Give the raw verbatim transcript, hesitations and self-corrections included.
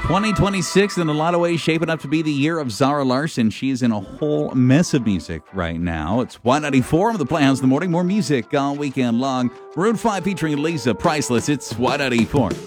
twenty twenty-six, in a lot of ways, shaping up to be the year of Zara Larsson. She's in a whole mess of music right now. It's Y ninety-four on the Playhouse in the morning. More music all weekend long. Maroon five featuring Lisa, Priceless. It's Y ninety-four.